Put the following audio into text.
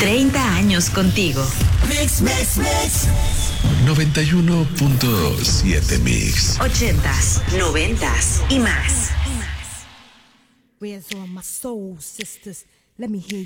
30 años contigo. Mix, mix, mix. 91.7 Mix. 80s, 90s y más. Where's all my soul sisters? Let me hear